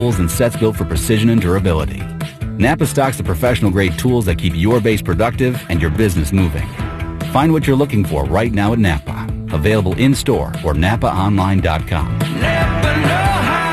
tools and sets built for precision and durability. Napa stocks the professional-grade tools that keep your base productive and your business moving. Find what you're looking for right now at Napa. Available in-store or NapaOnline.com. Napa know-how.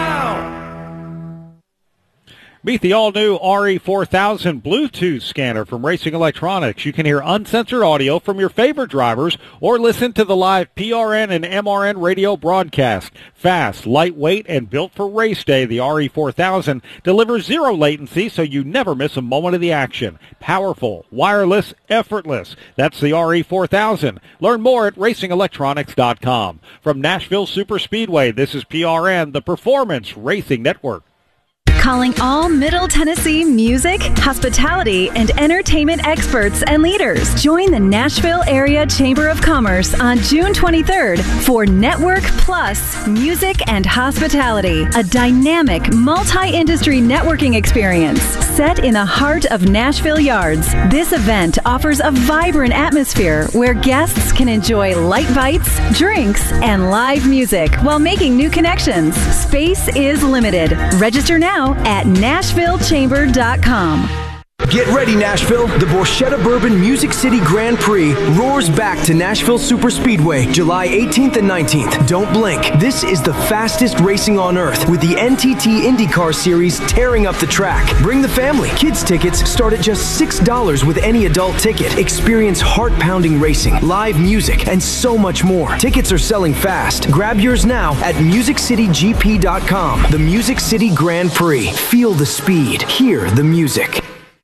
Meet the all-new RE4000 Bluetooth scanner from Racing Electronics. You can hear uncensored audio from your favorite drivers or listen to the live PRN and MRN radio broadcast. Fast, lightweight, and built for race day, the RE4000 delivers zero latency so you never miss a moment of the action. Powerful, wireless, effortless. That's the RE4000. Learn more at racingelectronics.com. From Nashville Superspeedway, this is PRN, the Performance Racing Network. Calling all Middle Tennessee music, hospitality, and entertainment experts and leaders. Join the Nashville Area Chamber of Commerce on June 23rd for Network Plus Music and Hospitality, a dynamic multi-industry networking experience set in the heart of Nashville Yards. This event offers a vibrant atmosphere where guests can enjoy light bites, drinks, and live music while making new connections. Space is limited. Register now at NashvilleChamber.com. Get ready, Nashville. The Borchetta Bourbon Music City Grand Prix roars back to Nashville Superspeedway, July 18th and 19th. Don't blink. This is the fastest racing on earth with the NTT IndyCar Series tearing up the track. Bring the family. Kids tickets start at just $6 with any adult ticket. Experience heart-pounding racing, live music, and so much more. Tickets are selling fast. Grab yours now at MusicCityGP.com. The Music City Grand Prix. Feel the speed. Hear the music.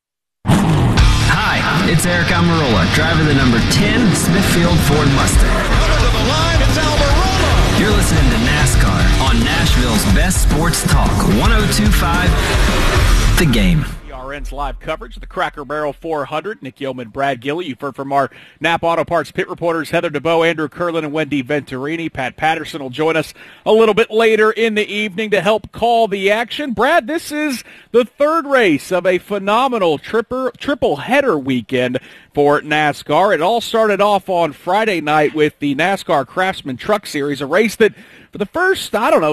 It's Eric Almirola, driver of the number 10 Smithfield Ford Mustang. Over to the line, it's Almirola. You're listening to NASCAR on Nashville's best sports talk, 102.5 The Game. PRN's live coverage of the Cracker Barrel 400. Nick Yeoman, Brad Gilly. You've heard from our Napa Auto Parts pit reporters Heather DeBoe, Andrew Curlin, and Wendy Venturini. Pat Patterson will join us a little bit later in the evening to help call the action. Brad, this is the third race of a phenomenal triple header weekend for NASCAR. It all started off on Friday night with the NASCAR Craftsman Truck Series, a race that for the first,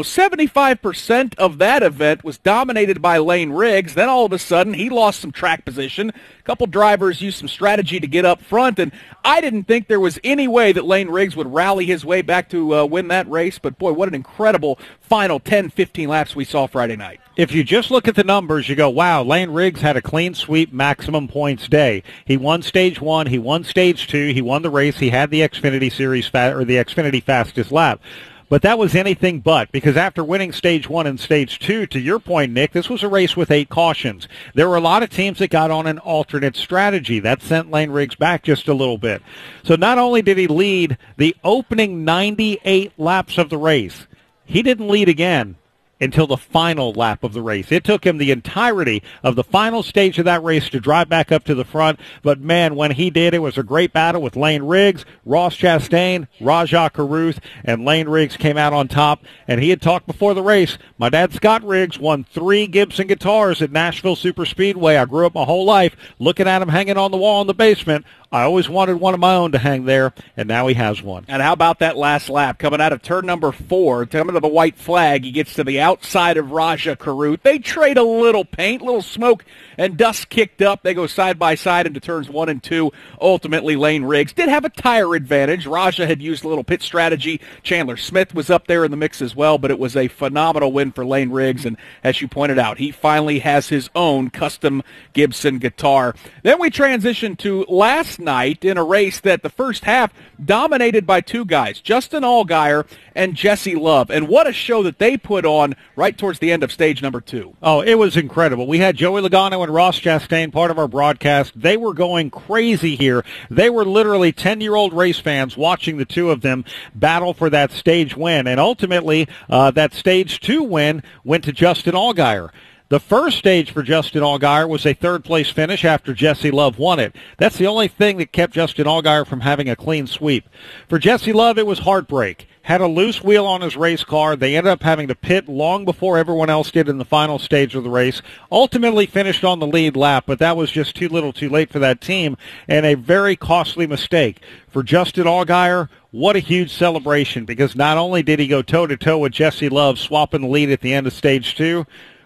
75% of that event was dominated by Lane Riggs. Then all of a sudden, he lost some track position. A couple drivers used some strategy to get up front, and I didn't think there was any way that Lane Riggs would rally his way back to win that race. But, boy, what an incredible final 10, 15 laps we saw Friday night. If you just look at the numbers, you go, wow, Lane Riggs had a clean sweep maximum points day. He won Stage 1, he won Stage 2, he won the race, he had the Xfinity Series or the Xfinity fastest lap. But that was anything but, because after winning Stage 1 and Stage 2, to your point, Nick, this was a race with 8 cautions. There were a lot of teams that got on an alternate strategy. That sent Lane Riggs back just a little bit. So not only did he lead the opening 98 laps of the race, he didn't lead again until the final lap of the race. It took him the entirety of the final stage of that race to drive back up to the front. But, man, when he did, it was a great battle with Lane Riggs, Ross Chastain, Rajah Caruth, and Lane Riggs came out on top. And he had talked before the race. My dad, Scott Riggs, won 3 Gibson guitars at Nashville Superspeedway. I grew up my whole life looking at him hanging on the wall in the basement. I always wanted one of my own to hang there, and now he has one. And how about that last lap? Coming out of turn number 4, coming to the white flag, he gets to the outside of Rajah Caruth. They trade a little paint, little smoke and dust kicked up. They go side by side into turns 1 and 2. Ultimately, Lane Riggs did have a tire advantage. Rajah had used a little pit strategy. Chandler Smith was up there in the mix as well, but it was a phenomenal win for Lane Riggs. And as you pointed out, he finally has his own custom Gibson guitar. Then we transition to last night in a race that the first half dominated by 2 guys, Justin Allgaier and Jesse Love. And what a show that they put on right towards the end of stage number 2. Oh, it was incredible. We had Joey Logano and Ross Chastain, part of our broadcast. They were going crazy here. They were literally 10-year-old race fans watching the two of them battle for that stage win. And ultimately, that stage 2 win went to Justin Allgaier. The first stage for Justin Allgaier was a third-place finish after Jesse Love won it. That's the only thing that kept Justin Allgaier from having a clean sweep. For Jesse Love, it was heartbreak. Had a loose wheel on his race car. They ended up having to pit long before everyone else did in the final stage of the race. Ultimately finished on the lead lap, but that was just too little too late for that team, and a very costly mistake. For Justin Allgaier, what a huge celebration, because not only did he go toe-to-toe with Jesse Love, swapping the lead at the end of stage 2,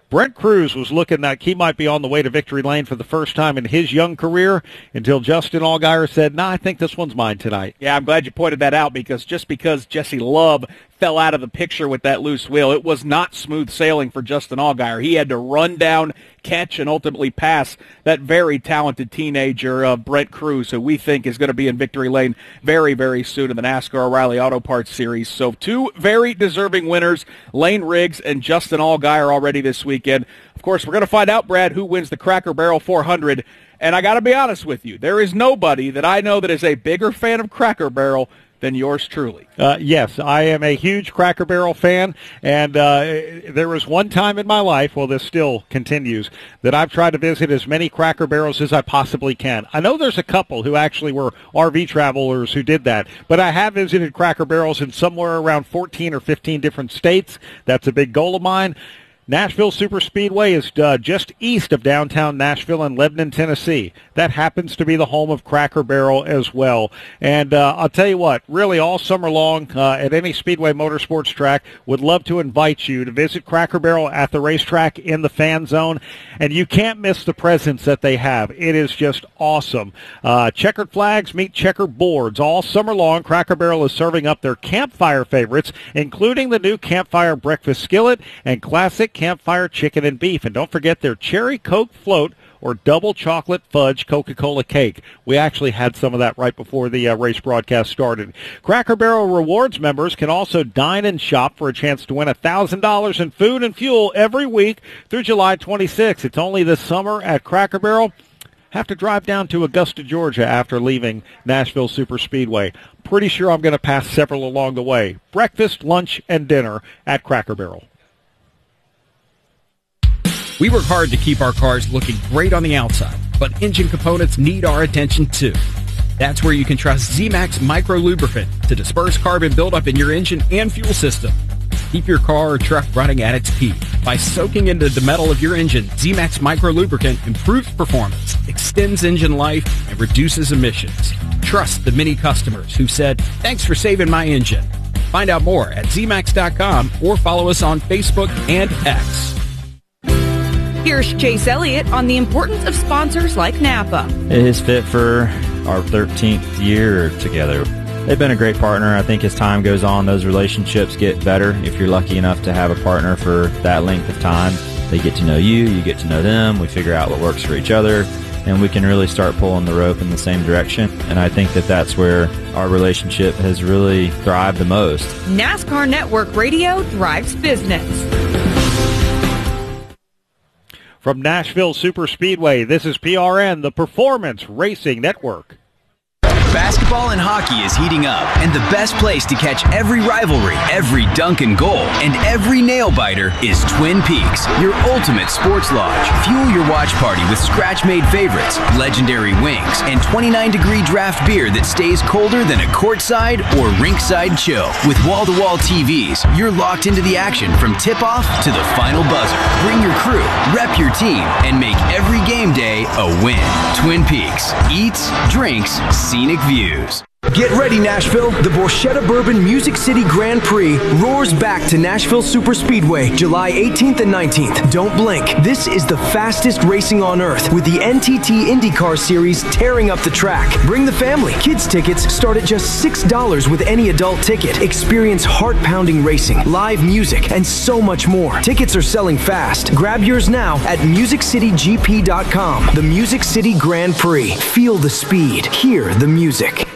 Brent Cruz was looking like he might be on the way to victory lane for the first time in his young career until Justin Allgaier said, I think this one's mine tonight. Yeah, I'm glad you pointed that out, because just because Jesse Love fell out of the picture with that loose wheel, it was not smooth sailing for Justin Allgaier. He had to run down, catch, and ultimately pass that very talented teenager, Brent Cruz, who we think is going to be in victory lane very, very soon in the NASCAR O'Reilly Auto Parts Series. So two very deserving winners, Lane Riggs and Justin Allgaier, already this weekend. Of course, we're going to find out, Brad, who wins the Cracker Barrel 400. And I got to be honest with you, there is nobody that I know that is a bigger fan of Cracker Barrel than yours truly. Yes, I am a huge Cracker Barrel fan, and there was one time in my life, well, this still continues, that I've tried to visit as many Cracker Barrels as I possibly can. I know there's a couple who actually were RV travelers who did that, but I have visited Cracker Barrels in somewhere around 14 or 15 different states. That's a big goal of mine. Nashville Superspeedway is just east of downtown Nashville in Lebanon, Tennessee. That happens to be the home of Cracker Barrel as well. And I'll tell you what, really all summer long at any Speedway Motorsports track, would love to invite you to visit Cracker Barrel at the racetrack in the fan zone. And you can't miss the presence that they have. It is just awesome. Checkered flags meet checkered boards. All summer long, Cracker Barrel is serving up their campfire favorites, including the new Campfire Breakfast Skillet and classic Campfire Chicken and Beef. And don't forget their Cherry Coke Float or double chocolate fudge Coca-Cola cake. We actually had some of that right before the race broadcast started. Cracker Barrel Rewards members can also dine and shop for a chance to win $1,000 in food and fuel every week through July 26th. It's only this summer at Cracker Barrel. Have to drive down to Augusta, Georgia after leaving Nashville Superspeedway. Pretty sure I'm going to pass several along the way. Breakfast, lunch, and dinner at Cracker Barrel. We work hard to keep our cars looking great on the outside, but engine components need our attention too. That's where you can trust Z-Max Micro Lubricant to disperse carbon buildup in your engine and fuel system. Keep your car or truck running at its peak. By soaking into the metal of your engine, Z-Max Micro Lubricant improves performance, extends engine life, and reduces emissions. Trust the many customers who said, "Thanks for saving my engine." Find out more at zmax.com or follow us on Facebook and X. Here's Chase Elliott on the importance of sponsors like Napa. It is fit for our 13th year together. They've been a great partner. I think as time goes on, those relationships get better. If you're lucky enough to have a partner for that length of time, they get to know you, you get to know them, we figure out what works for each other, and we can really start pulling the rope in the same direction. And I think that that's where our relationship has really thrived the most. NASCAR Network Radio drives business. From Nashville Superspeedway, this is PRN, the Performance Racing Network. Basketball and hockey is heating up, and the best place to catch every rivalry, every dunk and goal, and every nail-biter is Twin Peaks, your ultimate sports lodge. Fuel your watch party with scratch-made favorites, legendary wings, and 29-degree draft beer that stays colder than a courtside or rinkside chill. With wall-to-wall TVs, you're locked into the action from tip-off to the final buzzer. Bring your crew, rep your team, and make every game day a win. Twin Peaks. Eats, drinks, scenic views. Get ready, Nashville. The Borchetta Bourbon Music City Grand Prix roars back to Nashville Superspeedway, July 18th and 19th. Don't blink. This is the fastest racing on earth, with the NTT IndyCar Series tearing up the track. Bring the family. Kids tickets start at just $6 with any adult ticket. Experience heart-pounding racing, live music, and so much more. Tickets are selling fast. Grab yours now at MusicCityGP.com. The Music City Grand Prix. Feel the speed. Hear the music.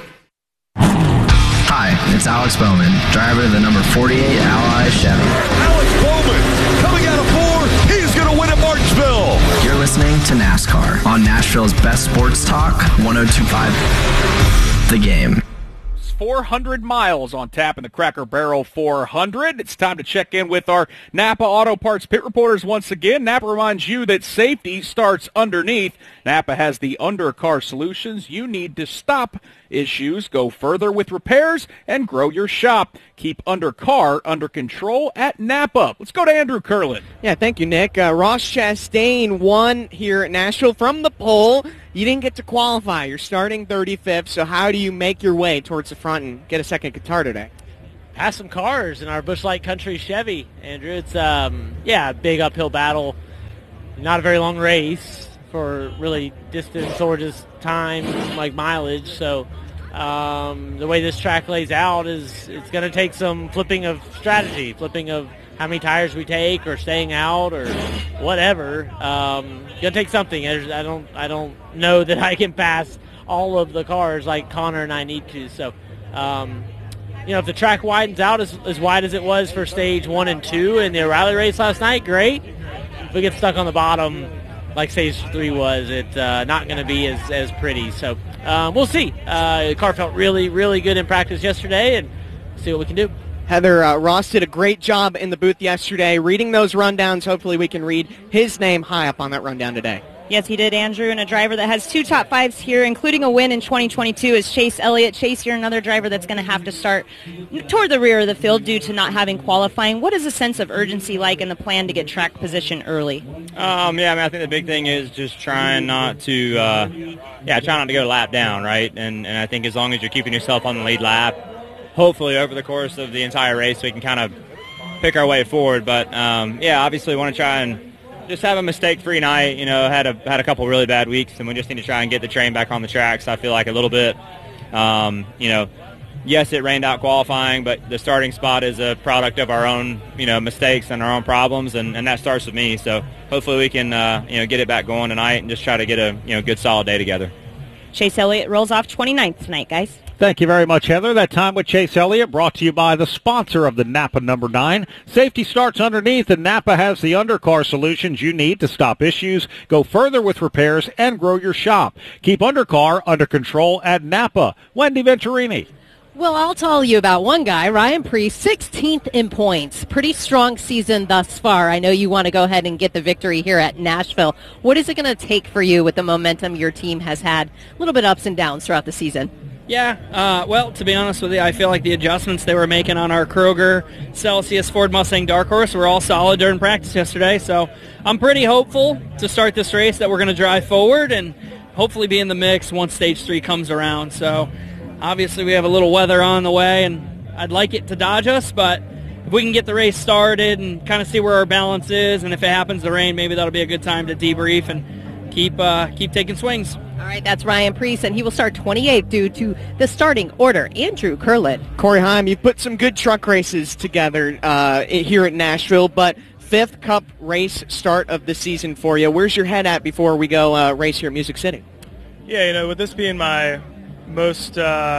Hi, it's Alex Bowman, driver of the number 48 Ally Chevy. Alex Bowman, coming out of 4, he's going to win at Martinsville. You're listening to NASCAR on Nashville's best sports talk, 102.5 The Game. 400 miles on tap in the Cracker Barrel 400. It's time to check in with our Napa Auto Parts pit reporters once again. Napa reminds you that safety starts underneath. Napa has the undercar solutions you need to stop issues, go further with repairs, and grow your shop. Keep undercar under control at Napa. Let's go to Andrew Curlin. Yeah, thank you, Nick. Ross Chastain won here at Nashville from the pole. You didn't get to qualify. You're starting 35th, so how do you make your way towards the front and get a second guitar today? Pass some cars in our Busch Light Country Chevy, Andrew. It's, big uphill battle not a very long race for really distance or just time, like mileage. So the way this track lays out is it's going to take some flipping of strategy, flipping of how many tires we take or staying out or whatever. Going to take something. I don't know that I can pass all of the cars like Connor and I need to. So, if the track widens out as wide as it was for stage 1 and 2 in the O'Reilly race last night, great. If we get stuck on the bottom like stage 3 was, it's not going to be as pretty. So we'll see. The car felt really, really good in practice yesterday, and see what we can do. Heather, Ross did a great job in the booth yesterday reading those rundowns. Hopefully we can read his name high up on that rundown today. Yes, he did, Andrew, and a driver that has 2 top 5s here, including a win in 2022, is Chase Elliott. Chase, you're another driver that's going to have to start toward the rear of the field due to not having qualifying. What is the sense of urgency like in the plan to get track position early? I think the big thing is just trying not to go a lap down, right? And I think as long as you're keeping yourself on the lead lap, hopefully over the course of the entire race we can kind of pick our way forward. But, obviously we want to try and just have a mistake-free night. Had a couple really bad weeks, and we just need to try and get the train back on the tracks. I feel like a little bit, yes, it rained out qualifying, but the starting spot is a product of our own, mistakes and our own problems, and that starts with me. So hopefully we can, get it back going tonight and just try to get a, good solid day together. Chase Elliott rolls off 29th tonight, guys. Thank you very much, Heather. That time with Chase Elliott brought to you by the sponsor of the Napa number 9. Safety starts underneath, and Napa has the undercar solutions you need to stop issues, go further with repairs, and grow your shop. Keep undercar under control at Napa. Wendy Venturini. Well, I'll tell you about one guy, Ryan Preece, 16th in points. Pretty strong season thus far. I know you want to go ahead and get the victory here at Nashville. What is it going to take for you with the momentum your team has had? A little bit ups and downs throughout the season. Yeah, to be honest with you, I feel like the adjustments they were making on our Kroger, Celsius, Ford Mustang Dark Horse were all solid during practice yesterday. So I'm pretty hopeful to start this race that we're going to drive forward and hopefully be in the mix once Stage 3 comes around. So obviously we have a little weather on the way, and I'd like it to dodge us, but if we can get the race started and kind of see where our balance is, and if it happens to rain, maybe that'll be a good time to debrief and keep taking swings. All right, that's Ryan Preece, and he will start 28th due to the starting order. Andrew Curlett. Corey Heim, you've put some good truck races together here at Nashville, but 5th Cup race start of the season for you. Where's your head at before we go race here at Music City? Yeah, with this being my most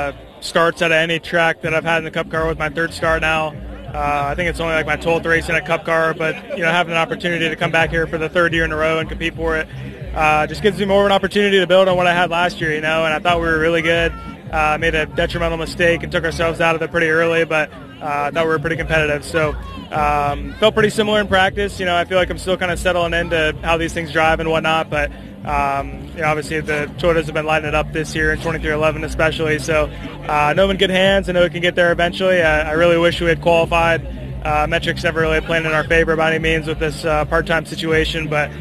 starts out of any track that I've had in the Cup car with my 3rd start now, I think it's only like my 12th race in a Cup car, but having an opportunity to come back here for the 3rd year in a row and compete for it just gives me more of an opportunity to build on what I had last year, and I thought we were really good. Made a detrimental mistake and took ourselves out of it pretty early, but I thought we were pretty competitive. So felt pretty similar in practice. I feel like I'm still kind of settling into how these things drive and whatnot, but obviously the Toyotas have been lighting it up this year in 2311 especially. So I know I'm in good hands. I know we can get there eventually. I really wish we had qualified. Metrics never really playing in our favor by any means with this part-time situation, but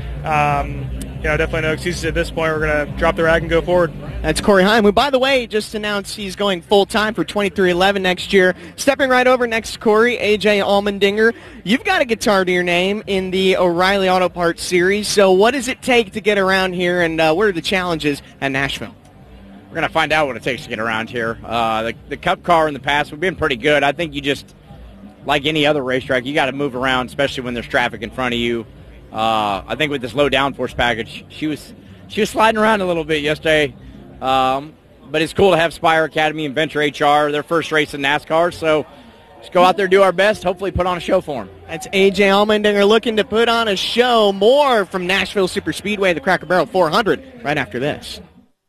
definitely no excuses at this point. We're going to drop the rag and go forward. That's Corey Heim, who, by the way, just announced he's going full-time for 2311 next year. Stepping right over next to Corey, A.J. Allmendinger. You've got a guitar to your name in the O'Reilly Auto Parts Series. So what does it take to get around here, and what are the challenges at Nashville? We're going to find out what it takes to get around here. The Cup car in the past, we've been pretty good. I think you just, like any other racetrack, you got to move around, especially when there's traffic in front of you. I think with this low downforce package, she was sliding around a little bit yesterday. But it's cool to have Spire Academy and Venture HR, their first race in NASCAR. So just go out there, do our best, hopefully put on a show for them. That's A.J. Allmendinger looking to put on a show. More from Nashville Super Speedway, the Cracker Barrel 400, right after this.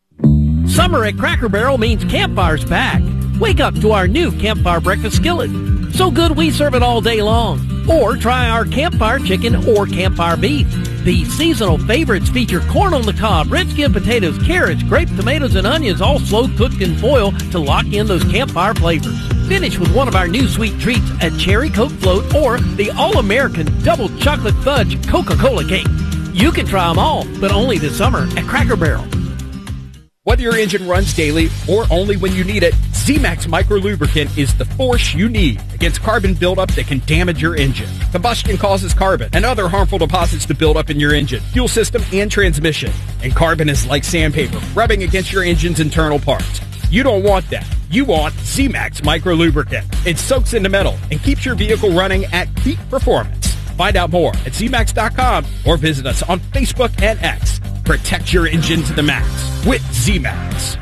Summer at Cracker Barrel means Campfire's back. Wake up to our new Campfire breakfast skillet. So good we serve it all day long. Or try our Campfire chicken or Campfire beef. These seasonal favorites feature corn on the cob, red skin potatoes, carrots, grape tomatoes, and onions, all slow cooked in foil to lock in those Campfire flavors. Finish with one of our new sweet treats, a cherry Coke float or the all-American double chocolate fudge Coca-Cola cake. You can try them all, but only this summer at Cracker Barrel. Whether your engine runs daily or only when you need it, Z-Max Micro Lubricant is the force you need against carbon buildup that can damage your engine. Combustion causes carbon and other harmful deposits to build up in your engine, fuel system, and transmission. And carbon is like sandpaper, rubbing against your engine's internal parts. You don't want that. You want Z-Max Micro Lubricant. It soaks into metal and keeps your vehicle running at peak performance. Find out more at zmax.com or visit us on Facebook and X. Protect your engine to the max with Z-Max.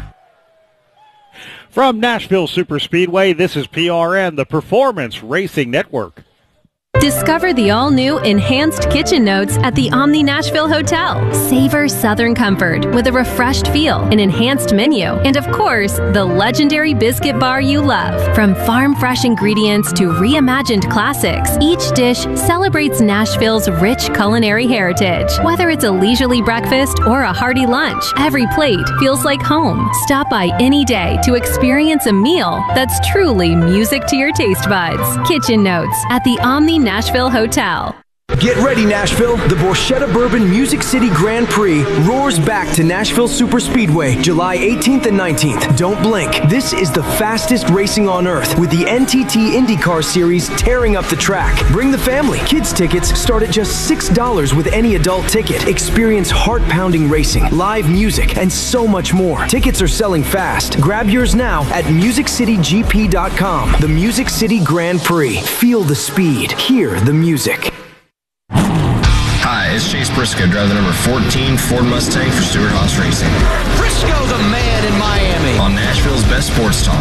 From Nashville Superspeedway, this is PRN, the Performance Racing Network. Discover the all-new Enhanced Kitchen Notes at the Omni Nashville Hotel. Savor Southern comfort with a refreshed feel, an enhanced menu, and of course, the legendary biscuit bar you love. From farm-fresh ingredients to reimagined classics, each dish celebrates Nashville's rich culinary heritage. Whether it's a leisurely breakfast or a hearty lunch, every plate feels like home. Stop by any day to experience a meal that's truly music to your taste buds. Kitchen Notes at the Omni Nashville Hotel. Get ready, Nashville. The Borchetta Bourbon Music City Grand Prix roars back to Nashville Superspeedway, July 18th and 19th. Don't blink. This is the fastest racing on earth with the NTT IndyCar Series tearing up the track. Bring the family. Kids tickets start at just $6 with any adult ticket. Experience heart-pounding racing, live music, and so much more. Tickets are selling fast. Grab yours now at MusicCityGP.com. The Music City Grand Prix. Feel the speed. Hear the music. Hi, it's Chase Briscoe, driving the number 14 Ford Mustang for Stewart Haas Racing. Briscoe the man in Miami. On Nashville's best sports talk,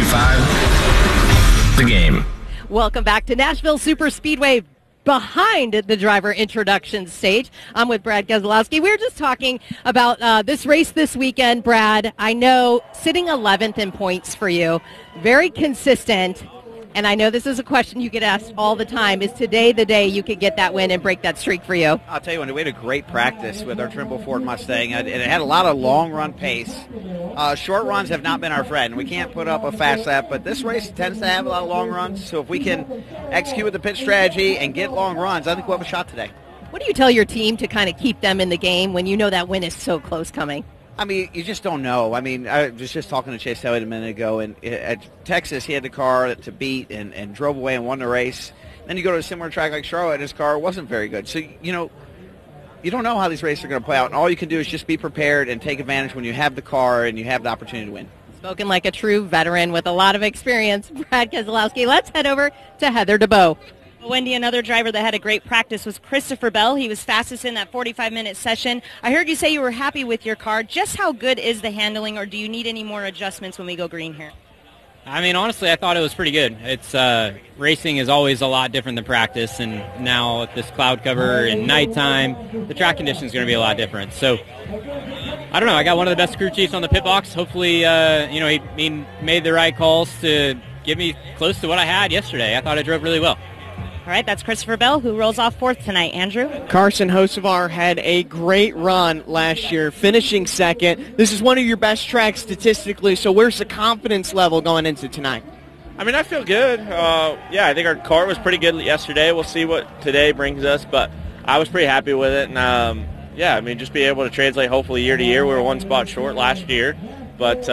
102.5, The Game. Welcome back to Nashville Superspeedway. Behind the driver introduction stage, I'm with Brad Keselowski. We were just talking about this race this weekend, Brad. I know sitting 11th in points for you, very consistent. And I know this is a question you get asked all the time. Is today the day you could get that win and break that streak for you? I'll tell you what, we had a great practice with our Trimble Ford Mustang, and it had a lot of long-run pace. Short runs have not been our friend. We can't put up a fast lap, but this race tends to have a lot of long runs. So if we can execute with the pit strategy and get long runs, I think we'll have a shot today. What do you tell your team to kind of keep them in the game when you know that win is so close coming? I mean, you just don't know. I mean, I was just talking to Chase Elliott a minute ago, and at Texas, he had the car to beat and drove away and won the race. Then you go to a similar track like Charlotte, and his car wasn't very good. So, you know, you don't know how these races are going to play out, and all you can do is just be prepared and take advantage when you have the car and you have the opportunity to win. Spoken like a true veteran with a lot of experience, Brad Keselowski. Let's head over to Heather DeBow. Wendy, another driver that had a great practice was Christopher Bell. He was fastest in that 45-minute session. I heard you say you were happy with your car. Just how good is the handling, or do you need any more adjustments when we go green here? I mean, honestly, I thought it was pretty good. It's racing is always a lot different than practice, and now with this cloud cover and nighttime, the track condition is going to be a lot different. So, I don't know. I got one of the best crew chiefs on the pit box. Hopefully, he made the right calls to get me close to what I had yesterday. I thought I drove really well. All right, that's Christopher Bell, who rolls off fourth tonight. Andrew? Carson Hocevar had a great run last year, finishing second. This is one of your best tracks statistically, so where's the confidence level going into tonight? I mean, I feel good. I think our car was pretty good yesterday. We'll see what today brings us, but I was pretty happy with it. And, just be able to translate hopefully year to year. We were one spot short last year, but,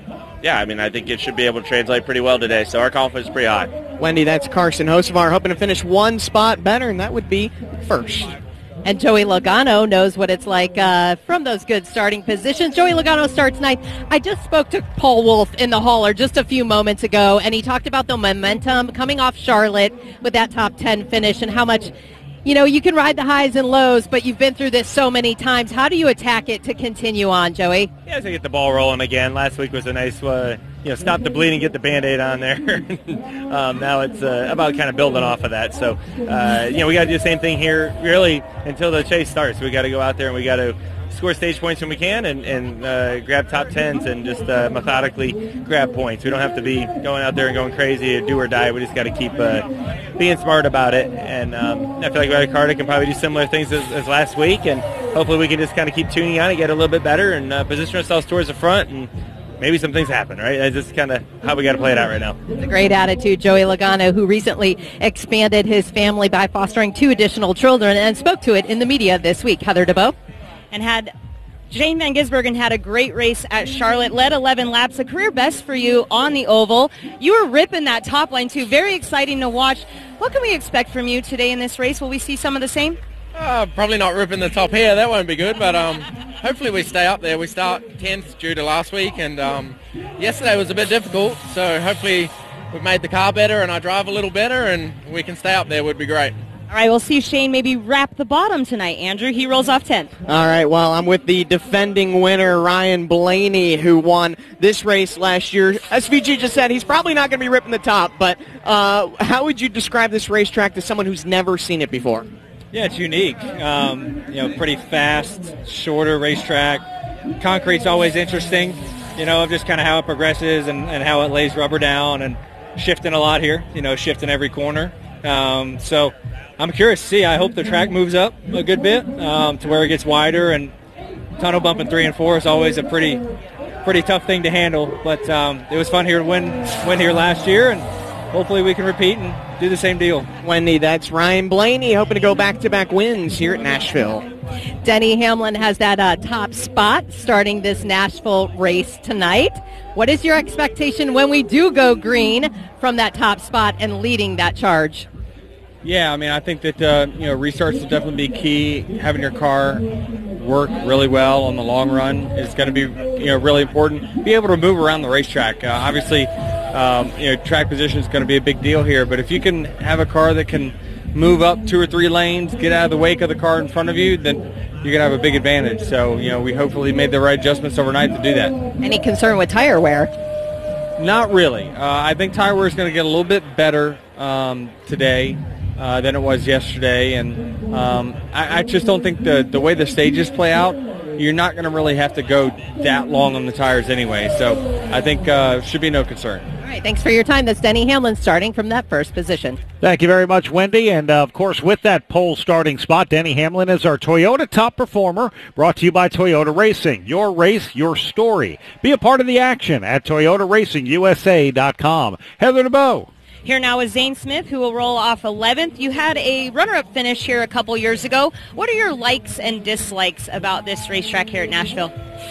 I think it should be able to translate pretty well today, so our confidence is pretty high. Wendy, that's Carson Hocevar hoping to finish one spot better, and that would be first. And Joey Logano knows what it's like from those good starting positions. Joey Logano starts ninth. I just spoke to Paul Wolf in the hauler just a few moments ago, and he talked about the momentum coming off Charlotte with that top 10 finish and how much, you can ride the highs and lows, but you've been through this so many times. How do you attack it to continue on, Joey? Yeah, to get the ball rolling again. Last week was a nice, stop the bleeding, get the Band-Aid on there. Now it's about kind of building off of that. So, we got to do the same thing here, really, until the chase starts. We got to go out there and we got to score stage points when we can and grab top 10s and just methodically grab points. We don't have to be going out there and going crazy or do or die. We just got to keep being smart about it. And I feel like we have a car that can probably do similar things as last week, and hopefully we can just kind of keep tuning on and get a little bit better and position ourselves towards the front, and maybe some things happen, right? That's just kind of how we got to play it out right now. It's a great attitude. Joey Logano, who recently expanded his family by fostering 2 additional children and spoke to it in the media this week. Heather DeBow. And had Shane Van Gisbergen had a great race at Charlotte, led 11 laps, a career best for you on the oval. You were ripping that top line, too. Very exciting to watch. What can we expect from you today in this race? Will we see some of the same? Probably not ripping the top here. That won't be good, but hopefully we stay up there. We start 10th due to last week, and yesterday was a bit difficult, so hopefully we've made the car better and I drive a little better and we can stay up there would be great. All right, we'll see Shane maybe wrap the bottom tonight. Andrew, he rolls off 10th. All right, well, I'm with the defending winner, Ryan Blaney, who won this race last year. SVG just said he's probably not going to be ripping the top, but how would you describe this racetrack to someone who's never seen it before? Yeah, it's unique. Pretty fast, shorter racetrack. Concrete's always interesting, of just kind of how it progresses and how it lays rubber down and shifting a lot here, shifting every corner. So I'm curious to see. I hope the track moves up a good bit to where it gets wider, and tunnel bumping 3 and 4 is always a pretty tough thing to handle. But it was fun here to win here last year, and hopefully we can repeat and do the same deal. Wendy, that's Ryan Blaney hoping to go back-to-back wins here at Nashville. Denny Hamlin has that top spot starting this Nashville race tonight. What is your expectation when we do go green from that top spot and leading that charge? Yeah, I think that restarts will definitely be key. Having your car work really well on the long run is going to be really important. Be able to move around the racetrack. Obviously, track position is going to be a big deal here. But if you can have a car that can move up 2 or 3 lanes, get out of the wake of the car in front of you, then you're going to have a big advantage. So we hopefully made the right adjustments overnight to do that. Any concern with tire wear? Not really. I think tire wear is going to get a little bit better today than it was yesterday, and I just don't think the way the stages play out, you're not going to really have to go that long on the tires anyway. So I think should be no concern. All right, thanks for your time. That's Denny Hamlin starting from that first position. Thank you very much, Wendy. And, of course, with that pole starting spot, Denny Hamlin is our Toyota top performer, brought to you by Toyota Racing. Your race, your story. Be a part of the action at ToyotaRacingUSA.com. Heather DeBow. Here now is Zane Smith, who will roll off 11th. You had a runner-up finish here a couple years ago. What are your likes and dislikes about this racetrack here at Nashville?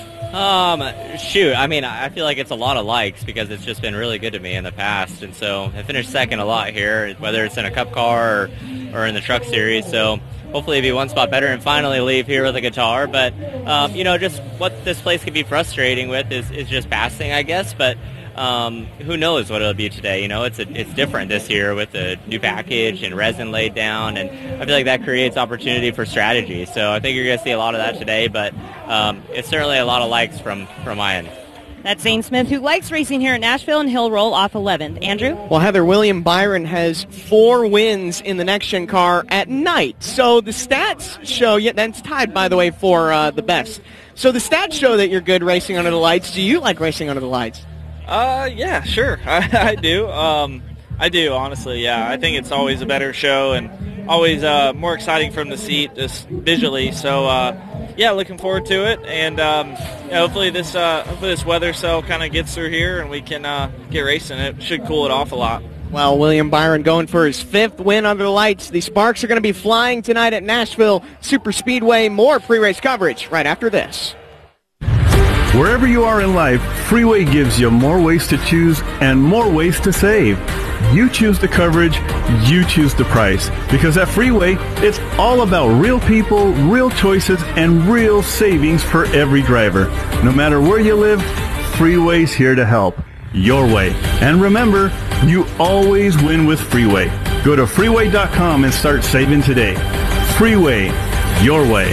I feel like it's a lot of likes because it's just been really good to me in the past. And so I finished second a lot here, whether it's in a Cup car or in the Truck Series. So hopefully be one spot better and finally leave here with a guitar. But, just what this place could be frustrating with is just passing, I guess. But who knows what it'll be today? It's different this year with the new package and resin laid down, and I feel like that creates opportunity for strategy. So I think you're going to see a lot of that today, but it's certainly a lot of likes from my end. That's Zane Smith, who likes racing here at Nashville, and he'll roll off 11th. Andrew? Well, Heather, William Byron has 4 wins in the next-gen car at night. So the stats show, that's tied, by the way, for the best. So the stats show that you're good racing under the lights. Do you like racing under the lights? Yeah, sure. I do. I do, honestly, yeah. I think it's always a better show and always more exciting from the seat, just visually. So, looking forward to it. And hopefully this weather cell kind of gets through here and we can get racing. It should cool it off a lot. Well, William Byron going for his 5th win under the lights. The Sparks are going to be flying tonight at Nashville Super Speedway. More pre-race coverage right after this. Wherever you are in life, Freeway gives you more ways to choose and more ways to save. You choose the coverage, you choose the price. Because at Freeway, it's all about real people, real choices, and real savings for every driver. No matter where you live, Freeway's here to help. Your way. And remember, you always win with Freeway. Go to freeway.com and start saving today. Freeway, your way.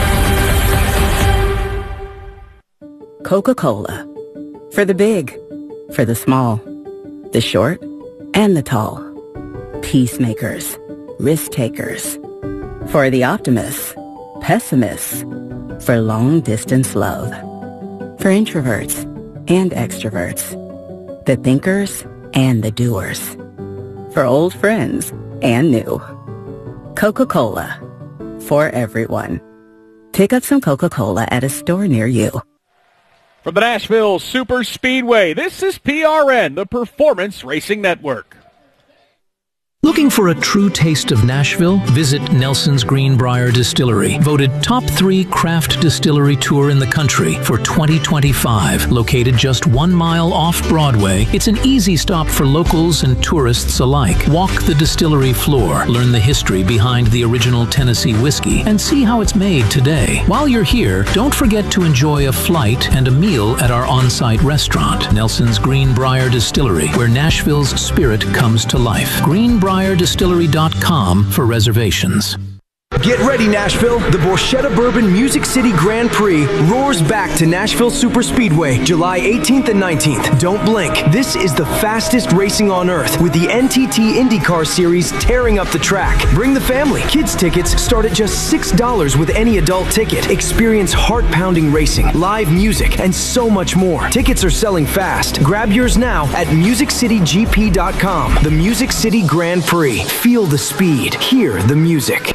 Coca-Cola. For the big, for the small, the short, and the tall. Peacemakers, risk takers. For the optimists, pessimists. For long-distance love. For introverts and extroverts. The thinkers and the doers. For old friends and new. Coca-Cola. For everyone. Pick up some Coca-Cola at a store near you. From the Nashville Super Speedway, this is PRN, the Performance Racing Network. Looking for a true taste of Nashville? Visit Nelson's Greenbrier Distillery, voted top 3 craft distillery tour in the country for 2025. Located just 1 mile off Broadway, it's an easy stop for locals and tourists alike. Walk the distillery floor, learn the history behind the original Tennessee whiskey, and see how it's made today. While you're here, don't forget to enjoy a flight and a meal at our on-site restaurant, Nelson's Greenbrier Distillery, where Nashville's spirit comes to life. GreenbrierDistillery.com for reservations. Get ready, Nashville. The Borchetta Bourbon Music City Grand Prix roars back to Nashville Superspeedway, July 18th and 19th. Don't blink. This is the fastest racing on earth, with the NTT IndyCar Series tearing up the track. Bring the family. Kids tickets start at just $6 with any adult ticket. Experience heart-pounding racing, live music, and so much more. Tickets are selling fast. Grab yours now at MusicCityGP.com. The Music City Grand Prix. Feel the speed. Hear the music.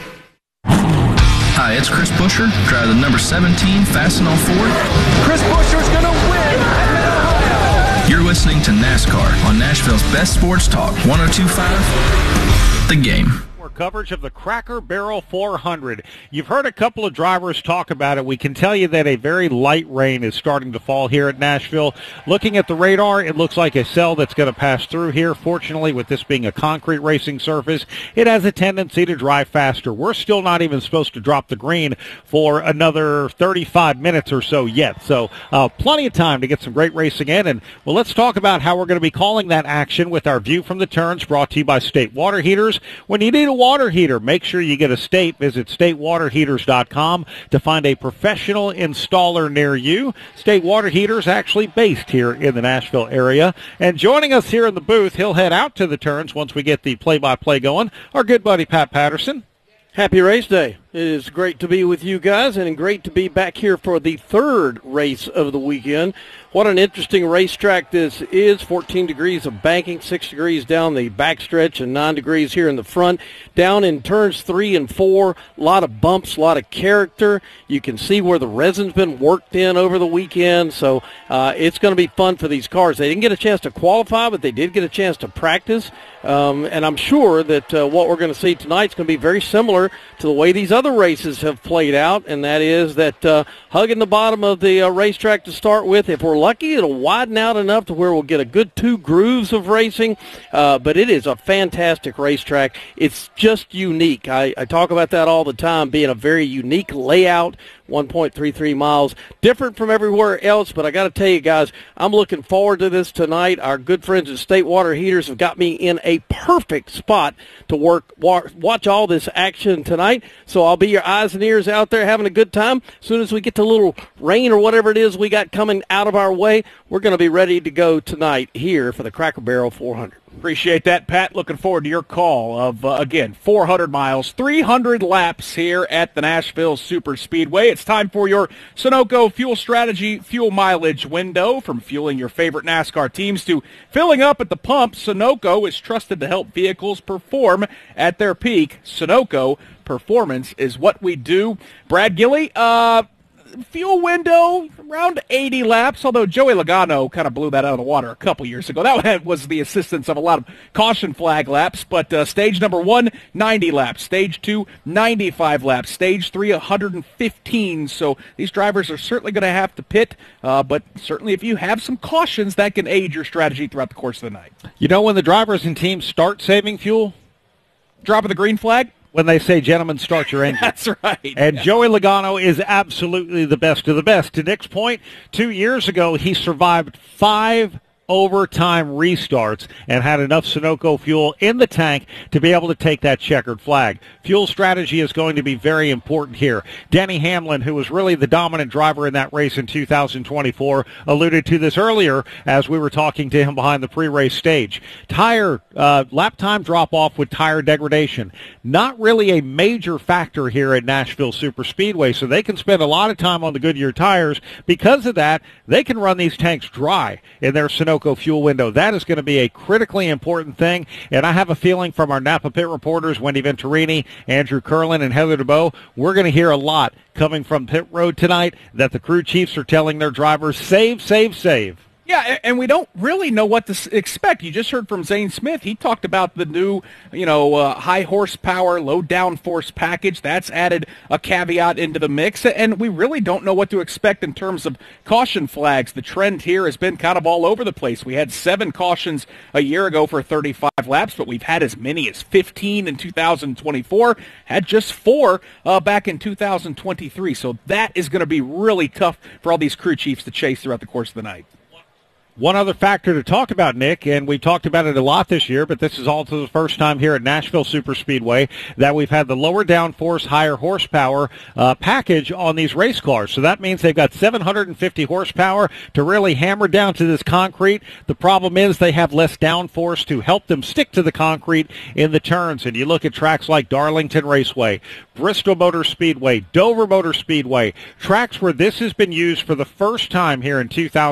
Hi, it's Chris Buescher, driver the number 17 Fastenal Ford. Chris Buescher's going to win at Mid-Ohio. You're listening to NASCAR on Nashville's best sports talk, 102.5 The Game. Coverage of the Cracker Barrel 400. You've heard a couple of drivers talk about it. We can tell you that a very light rain is starting to fall here at Nashville. Looking at the radar, it looks like a cell that's going to pass through here. Fortunately, with this being a concrete racing surface, it has a tendency to dry faster. We're still not even supposed to drop the green for another 35 minutes or so yet. So plenty of time to get some great racing in. And well, let's talk about how we're going to be calling that action with our view from the turns, brought to you by State Water Heaters. When you need a water heater, make sure you get a State. Visit statewaterheaters.com to find a professional installer near you. State Water Heaters actually based here in the Nashville area. And joining us here in the booth, he'll head out to the turns once we get the play-by-play going, our good buddy Pat Patterson. Happy race day. It is great to be with you guys and great to be back here for the third race of the weekend. What an interesting racetrack this is. 14 degrees of banking, 6 degrees down the backstretch, and 9 degrees here in the front. Down in turns 3 and 4, a lot of bumps, a lot of character. You can see where the resin's been worked in over the weekend, so it's going to be fun for these cars. They didn't get a chance to qualify, but they did get a chance to practice, and I'm sure that what we're going to see tonight is going to be very similar to the way these other races have played out, and that is that hugging the bottom of the racetrack to start with. If we're lucky, it'll widen out enough to where we'll get a good 2 grooves of racing, but it is a fantastic racetrack. It's just unique. I talk about that all the time, being a very unique layout, 1.33 miles, different from everywhere else, but I got to tell you guys, I'm looking forward to this tonight. Our good friends at State Water Heaters have got me in a perfect spot to watch all this action tonight, so I'll be your eyes and ears out there having a good time. As soon as we get the little rain or whatever it is we got coming out of our way, we're going to be ready to go tonight here for the Cracker Barrel 400. Appreciate that, Pat. Looking forward to your call of, again, 400 miles, 300 laps here at the Nashville Superspeedway. It's time for your Sunoco Fuel Strategy fuel mileage window. From fueling your favorite NASCAR teams to filling up at the pump, Sunoco is trusted to help vehicles perform at their peak. Sunoco, performance is what we do. Brad Gilly, fuel window around 80 laps, although Joey Logano kind of blew that out of the water a couple years ago. That was the assistance of a lot of caution flag laps, but stage number 1, 90 laps. Stage 2, 95 laps. Stage 3, 115. So these drivers are certainly going to have to pit, but certainly if you have some cautions, that can aid your strategy throughout the course of the night. You know when the drivers and teams start saving fuel? Dropping the green flag? When they say, gentlemen, start your engine. That's right. And yeah. Joey Logano is absolutely the best of the best. To Nick's point, 2 years ago, he survived 5 overtime restarts and had enough Sunoco fuel in the tank to be able to take that checkered flag. Fuel strategy is going to be very important here. Denny Hamlin, who was really the dominant driver in that race in 2024, alluded to this earlier as we were talking to him behind the pre-race stage. Tire lap time drop-off with tire degradation. Not really a major factor here at Nashville Superspeedway, so they can spend a lot of time on the Goodyear tires. Because of that, they can run these tanks dry in their Sunoco fuel window. That is going to be a critically important thing, and I have a feeling from our Napa pit reporters, Wendy Venturini, Andrew Curlin, and Heather DeBow, we're going to hear a lot coming from pit road tonight that the crew chiefs are telling their drivers, save, save, save. Yeah, and we don't really know what to expect. You just heard from Zane Smith. He talked about the new, high horsepower, low downforce package. That's added a caveat into the mix, and we really don't know what to expect in terms of caution flags. The trend here has been kind of all over the place. We had 7 cautions a year ago for 35 laps, but we've had as many as 15 in 2024, had just 4 back in 2023. So that is going to be really tough for all these crew chiefs to chase throughout the course of the night. One other factor to talk about, Nick, and we talked about it a lot this year, but this is also the first time here at Nashville Superspeedway that we've had the lower downforce, higher horsepower package on these race cars. So that means they've got 750 horsepower to really hammer down to this concrete. The problem is they have less downforce to help them stick to the concrete in the turns. And you look at tracks like Darlington Raceway, Bristol Motor Speedway, Dover Motor Speedway, tracks where this has been used for the first time here in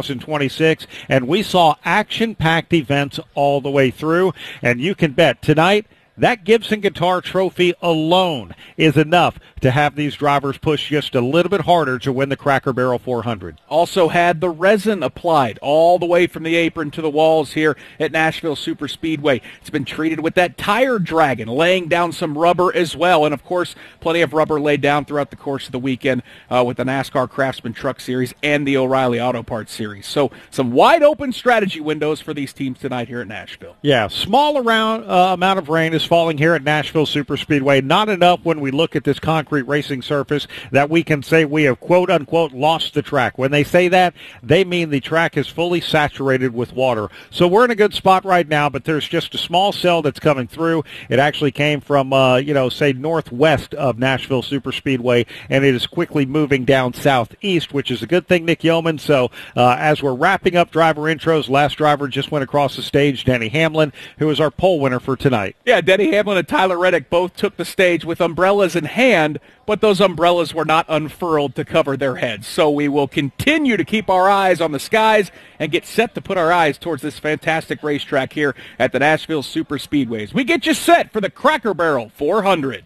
2026, and we saw action-packed events all the way through, and you can bet tonight that Gibson Guitar Trophy alone is enough to have these drivers push just a little bit harder to win the Cracker Barrel 400. Also had the resin applied all the way from the apron to the walls here at Nashville Superspeedway. It's been treated with that tire dragon, laying down some rubber as well. And, of course, plenty of rubber laid down throughout the course of the weekend with the NASCAR Craftsman Truck Series and the O'Reilly Auto Parts Series. So some wide-open strategy windows for these teams tonight here at Nashville. Yeah, small amount of rain is falling here at Nashville Superspeedway. Not enough when we look at this concrete racing surface that we can say we have, quote-unquote, lost the track. When they say that, they mean the track is fully saturated with water. So we're in a good spot right now, but there's just a small cell that's coming through. It actually came from, say, northwest of Nashville Superspeedway, and it is quickly moving down southeast, which is a good thing, Nick Yeoman. So as we're wrapping up driver intros, last driver just went across the stage, Denny Hamlin, who is our pole winner for tonight. Yeah, Denny Hamlin and Tyler Reddick both took the stage with umbrellas in hand, but those umbrellas were not unfurled to cover their heads. So we will continue to keep our eyes on the skies and get set to put our eyes towards this fantastic racetrack here at the Nashville Superspeedways. We get you set for the Cracker Barrel 400.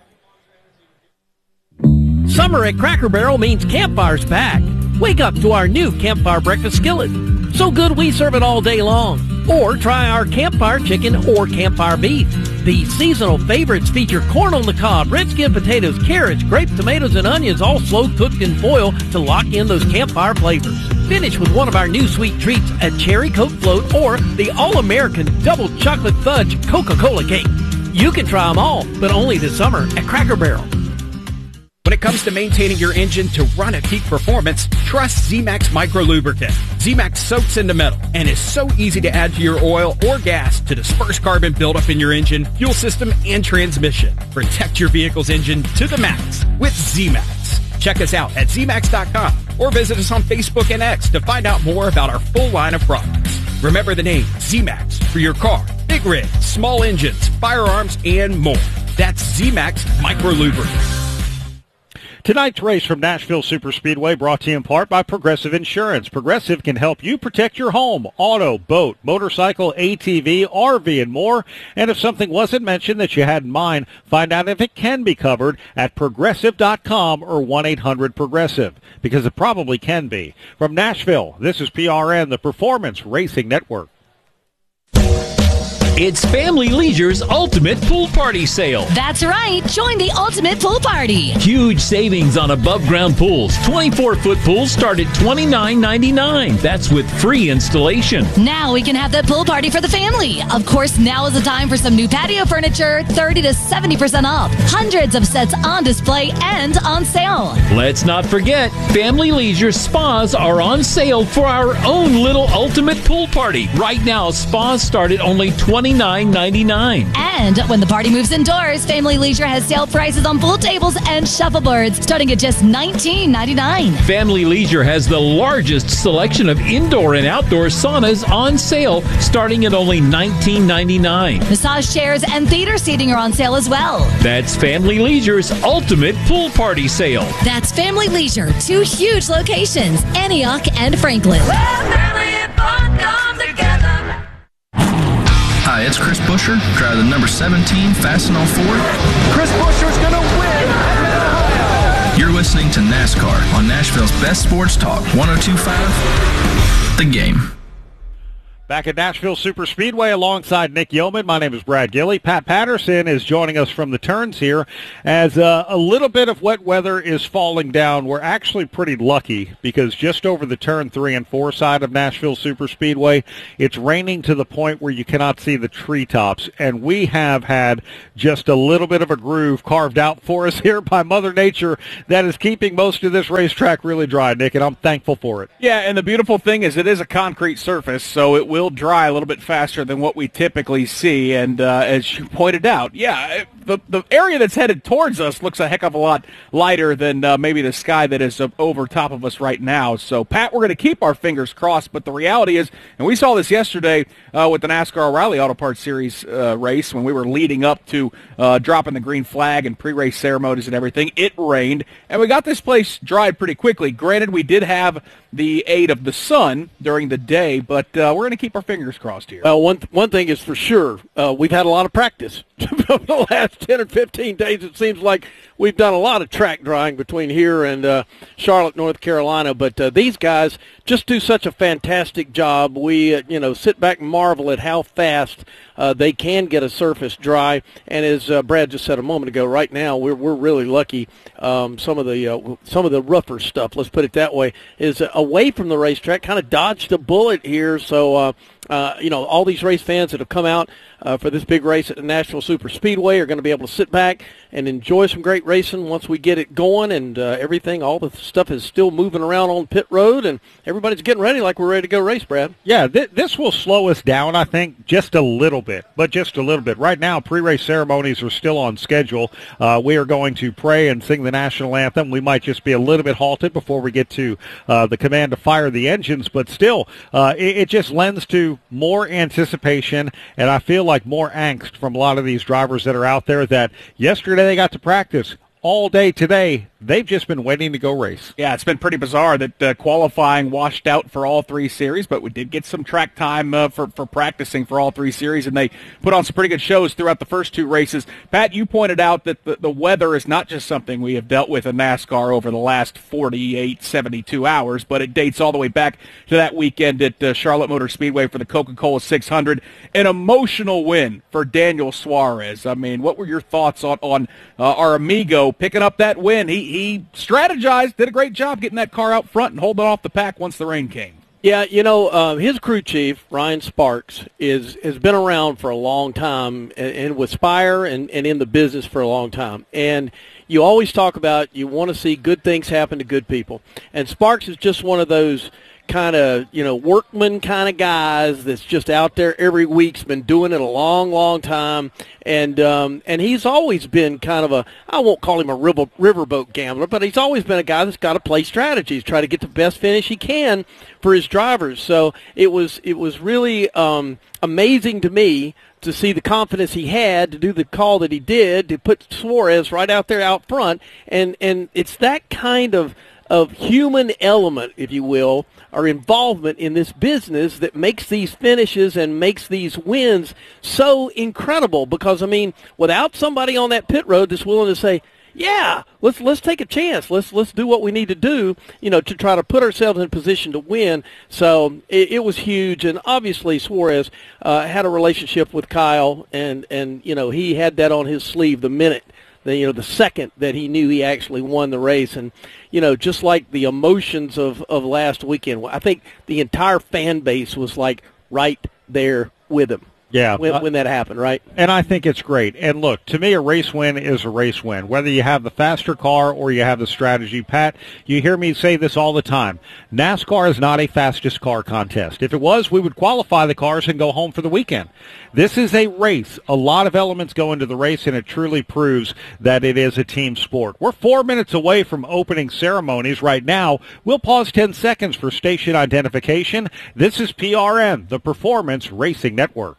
Summer at Cracker Barrel means Campfire's back. Wake up to our new Campfire breakfast skillet. So good we serve it all day long. Or try our Campfire chicken or Campfire beef. These seasonal favorites feature corn on the cob, red skin potatoes, carrots, grape tomatoes, and onions, all slow cooked in foil to lock in those Campfire flavors. Finish with one of our new sweet treats, a cherry Coke float or the all-American double chocolate fudge Coca-Cola cake. You can try them all, but only this summer at Cracker Barrel. When it comes to maintaining your engine to run at peak performance, trust Z-Max Micro Lubricant. Z-Max soaks into metal and is so easy to add to your oil or gas to disperse carbon buildup in your engine, fuel system, and transmission. Protect your vehicle's engine to the max with Z-Max. Check us out at zmax.com or visit us on Facebook and X to find out more about our full line of products. Remember the name Z-Max for your car, big rigs, small engines, firearms, and more. That's Z-Max Micro Lubricant. Tonight's race from Nashville Superspeedway brought to you in part by Progressive Insurance. Progressive can help you protect your home, auto, boat, motorcycle, ATV, RV, and more. And if something wasn't mentioned that you had in mind, find out if it can be covered at Progressive.com or 1-800-PROGRESSIVE, because it probably can be. From Nashville, this is PRN, the Performance Racing Network. It's Family Leisure's Ultimate Pool Party Sale. That's right. Join the Ultimate Pool Party. Huge savings on above-ground pools. 24-foot pools start at $29.99. That's with free installation. Now we can have that pool party for the family. Of course, now is the time for some new patio furniture, 30 to 70% off. Hundreds of sets on display and on sale. Let's not forget, Family Leisure spas are on sale for our own little Ultimate Pool Party. Right now, spas start at only $29.99. And when the party moves indoors, Family Leisure has sale prices on pool tables and shuffleboards starting at just $19.99. Family Leisure has the largest selection of indoor and outdoor saunas on sale starting at only $19.99. Massage chairs and theater seating are on sale as well. That's Family Leisure's Ultimate Pool Party Sale. That's Family Leisure, 2 huge locations, Antioch and Franklin. Family and fun come together. Hi, it's Chris Buescher, driver the number 17 Fastenal Ford. Chris Buescher's going to win. You're listening to NASCAR on Nashville's best sports talk, 102.5 The Game. Back at Nashville Superspeedway alongside Nick Yeoman. My name is Brad Gilley. Pat Patterson is joining us from the turns here as a little bit of wet weather is falling down. We're actually pretty lucky because just over the turn 3 and 4 side of Nashville Superspeedway, it's raining to the point where you cannot see the treetops. And we have had just a little bit of a groove carved out for us here by Mother Nature that is keeping most of this racetrack really dry, Nick, and I'm thankful for it. Yeah, and the beautiful thing is it is a concrete surface, so it will dry a little bit faster than what we typically see. And as you pointed out, yeah, the area that's headed towards us looks a heck of a lot lighter than maybe the sky that is over top of us right now. So, Pat, we're going to keep our fingers crossed, but the reality is, and we saw this yesterday with the NASCAR O'Reilly Auto Parts Series race when we were leading up to dropping the green flag and pre-race ceremonies and everything, it rained, and we got this place dried pretty quickly. Granted, we did have the aid of the sun during the day, but we're going to keep our fingers crossed here. Well, one thing is for sure, we've had a lot of practice over the last 10 or 15 days. It seems like we've done a lot of track drying between here and Charlotte, North Carolina, but these guys just do such a fantastic job. We, sit back and marvel at how fast they can get a surface dry. And as Brad just said a moment ago, right now we're really lucky. Some of the rougher stuff, let's put it that way, is away from the racetrack. Kind of dodged a bullet here. So all these race fans that have come out for this big race at the Nashville Superspeedway are going to be able to sit back and enjoy some great racing once we get it going, and everything, all the stuff is still moving around on pit road, and everybody's getting ready like we're ready to go race, Brad. Yeah, this will slow us down, I think, just a little bit, but just a little bit. Right now, pre-race ceremonies are still on schedule. We are going to pray and sing the national anthem. We might just be a little bit halted before we get to the command to fire the engines, but still, it just lends to more anticipation, and I feel like more angst from a lot of these drivers that are out there that yesterday they got to practice. All day today, they've just been waiting to go race. Yeah, it's been pretty bizarre that qualifying washed out for all 3 series, but we did get some track time for practicing for all 3 series, and they put on some pretty good shows throughout the first 2 races. Pat, you pointed out that the weather is not just something we have dealt with in NASCAR over the last 48, 72 hours, but it dates all the way back to that weekend at Charlotte Motor Speedway for the Coca-Cola 600. An emotional win for Daniel Suarez. I mean, what were your thoughts on our amigo picking up that win? He strategized, did a great job getting that car out front and holding off the pack once the rain came. Yeah, his crew chief, Ryan Sparks, has been around for a long time and with Spire and in the business for a long time. And you always talk about you want to see good things happen to good people. And Sparks is just one of those kind of, workman kind of guys that's just out there every week's been doing it a long, long time. And he's always been kind of I won't call him a riverboat gambler, but he's always been a guy that's got to play strategies, try to get the best finish he can for his drivers. So it was really amazing to me to see the confidence he had to do the call that he did, to put Suarez right out there out front. And it's that kind of human element, if you will, or involvement in this business that makes these finishes and makes these wins so incredible. Because, without somebody on that pit road that's willing to say, yeah, let's take a chance. Let's do what we need to do, to try to put ourselves in position to win. So it was huge, and obviously Suarez had a relationship with Kyle, and he had that on his sleeve the second that he knew he actually won the race. And, just like the emotions of last weekend, I think the entire fan base was like right there with him. Yeah, when that happened, right? And I think it's great. And look, to me, a race win is a race win, whether you have the faster car or you have the strategy. Pat, you hear me say this all the time. NASCAR is not a fastest car contest. If it was, we would qualify the cars and go home for the weekend. This is a race. A lot of elements go into the race, and it truly proves that it is a team sport. We're 4 minutes away from opening ceremonies right now. We'll pause 10 seconds for station identification. This is PRN, the Performance Racing Network.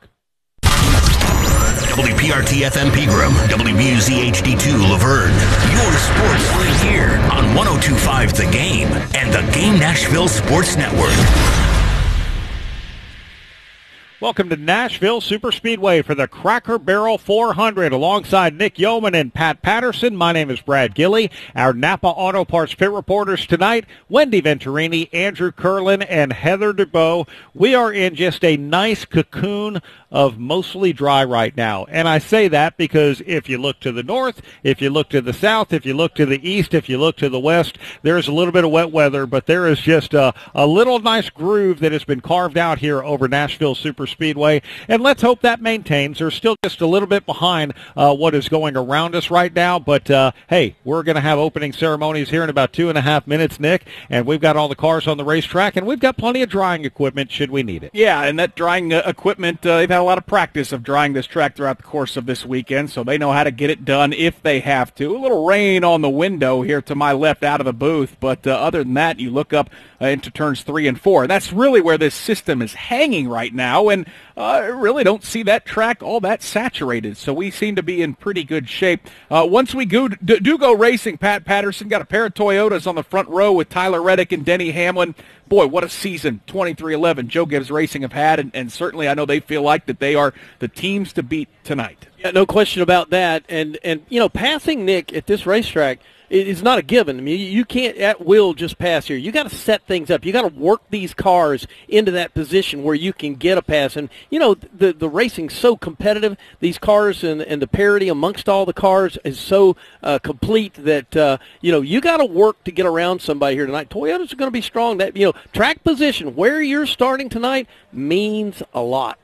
WPRT FM Pegram, WBUZ HD2 Laverne. Your sports right here on 102.5 The Game and the Game Nashville Sports Network. Welcome to Nashville Superspeedway for the Cracker Barrel 400. Alongside Nick Yeoman and Pat Patterson, my name is Brad Gilley. Our Napa Auto Parts pit reporters tonight, Wendy Venturini, Andrew Curlin, and Heather DeBow. We are in just a nice cocoon of mostly dry right now. And I say that because if you look to the north, if you look to the south, if you look to the east, if you look to the west, there's a little bit of wet weather, but there is just a little nice groove that has been carved out here over Nashville Superspeedway. And let's hope that maintains. They're still just a little bit behind what is going around us right now. But, hey, we're going to have opening ceremonies here in about 2.5 minutes, Nick. And we've got all the cars on the racetrack, and we've got plenty of drying equipment should we need it. Yeah, and that drying equipment, they've had a lot of practice of drying this track throughout the course of this weekend, so they know how to get it done if they have to. A little rain on the window here to my left out of the booth, but other than that, you look up into turns 3 and 4. That's really where this system is hanging right now, and really don't see that track all that saturated, so we seem to be in pretty good shape. Once we do go racing, Pat Patterson got a pair of Toyotas on the front row with Tyler Reddick and Denny Hamlin. Boy, what a season 23-11 Joe Gibbs Racing have had, and certainly I know they feel like that they are the teams to beat tonight. Yeah, no question about that. And you know, passing Nick at this racetrack is not a given. I mean, you can't at will just pass here. You got to set things up. You got to work these cars into that position where you can get a pass. And you know, the racing's so competitive. These cars and the parity amongst all the cars is so complete that you know, you got to work to get around somebody here tonight. Toyotas are going to be strong. That, you know, track position where you're starting tonight means a lot.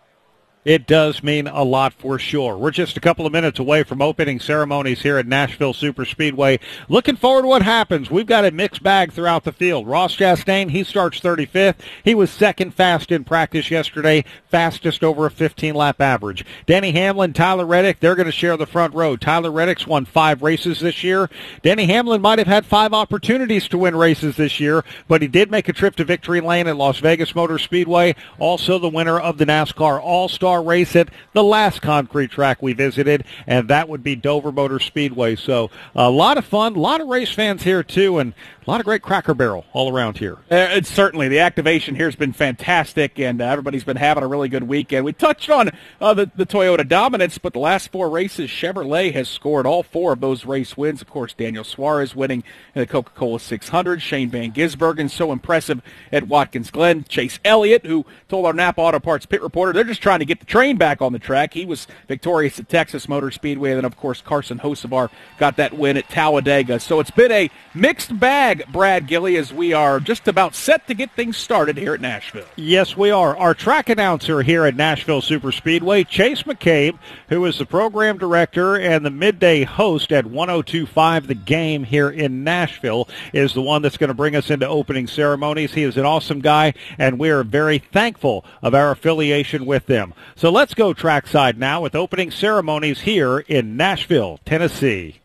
It does mean a lot for sure. We're just a couple of minutes away from opening ceremonies here at Nashville Superspeedway. Looking forward to what happens. We've got a mixed bag throughout the field. Ross Chastain, he starts 35th. He was second fast in practice yesterday, fastest over a 15-lap average. Denny Hamlin, Tyler Reddick, they're going to share the front row. Tyler Reddick's won 5 races this year. Denny Hamlin might have had 5 opportunities to win races this year, but he did make a trip to victory lane at Las Vegas Motor Speedway. Also the winner of the NASCAR All-Star race at the last concrete track we visited, and that would be Dover Motor Speedway. So a lot of fun, a lot of race fans here too, and a lot of great Cracker Barrel all around here. It's certainly, the activation here has been fantastic, and everybody's been having a really good weekend. We touched on the Toyota dominance, but the last 4 races, Chevrolet has scored all 4 of those race wins. Of course, Daniel Suarez winning the Coca-Cola 600, Shane Van Gisbergen so impressive at Watkins Glen, Chase Elliott, who told our Napa Auto Parts pit reporter they're just trying to get the train back on the track. He was victorious at Texas Motor Speedway, and then, of course, Carson Hocevar got that win at Talladega. So it's been a mixed bag, Brad Gilley, as we are just about set to get things started here at Nashville. Yes, we are. Our track announcer here at Nashville Superspeedway, Chase McCabe, who is the program director and the midday host at 102.5 The Game here in Nashville, is the one that's going to bring us into opening ceremonies. He is an awesome guy, and we are very thankful of our affiliation with them. So let's go trackside now with opening ceremonies here in Nashville, Tennessee.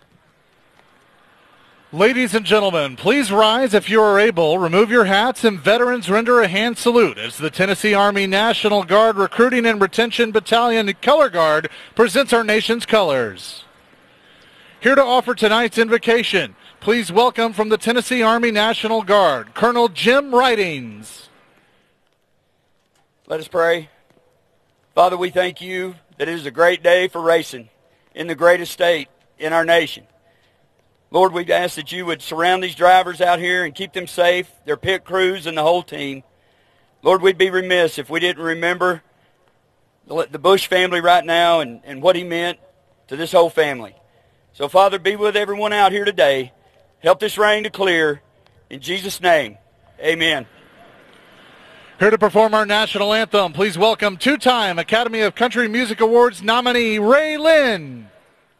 Ladies and gentlemen, please rise if you are able. Remove your hats, and veterans render a hand salute as the Tennessee Army National Guard Recruiting and Retention Battalion Color Guard presents our nation's colors. Here to offer tonight's invocation, please welcome from the Tennessee Army National Guard, Colonel Jim Ridings. Let us pray. Father, we thank you that it is a great day for racing in the greatest state in our nation. Lord, we ask that you would surround these drivers out here and keep them safe, their pit crews and the whole team. Lord, we'd be remiss if we didn't remember the Bush family right now and what he meant to this whole family. So, Father, be with everyone out here today. Help this rain to clear. In Jesus' name, amen. Here to perform our national anthem, please welcome 2-time Academy of Country Music Awards nominee Ray Lynn.